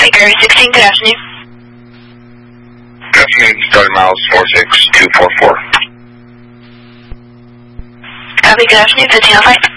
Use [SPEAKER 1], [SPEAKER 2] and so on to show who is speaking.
[SPEAKER 1] Flight Area 16, good afternoon.
[SPEAKER 2] Good afternoon, starting miles 46244.
[SPEAKER 1] Copy, good afternoon, 1505.